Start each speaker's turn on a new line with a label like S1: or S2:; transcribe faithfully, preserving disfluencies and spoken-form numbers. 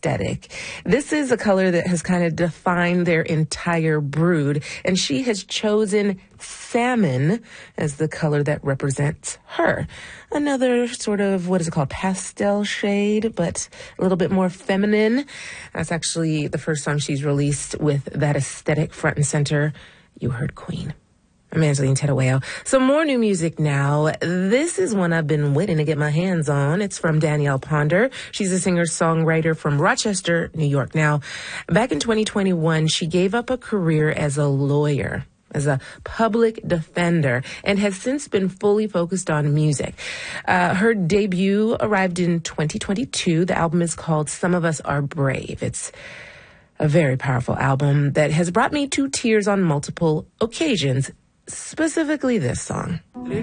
S1: aesthetic. This is a color that has kind of defined their entire brood, and she has chosen salmon as the color that represents her. Another sort of, what is it called, pastel shade, but a little bit more feminine. That's actually the first song she's released with that aesthetic front and center. You heard Queen. I'm Angeline Tedoeo. Some more new music now. This is one I've been waiting to get my hands on. It's from Danielle Ponder. She's a singer-songwriter from Rochester, New York. Now, back in twenty twenty-one, she gave up a career as a lawyer, as a public defender, and has since been fully focused on music. Uh, her debut arrived in twenty twenty-two. The album is called Some of Us Are Brave. It's a very powerful album that has brought me to tears on multiple occasions. Specifically this song.
S2: Les